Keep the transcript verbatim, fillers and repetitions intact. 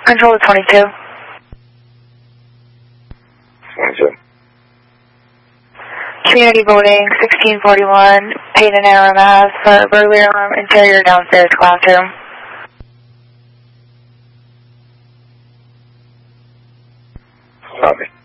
Control to twenty-two. twenty-two. Community voting, sixteen forty-one, Peyton Aram Ave for burglary alarm, interior downstairs classroom. Copy.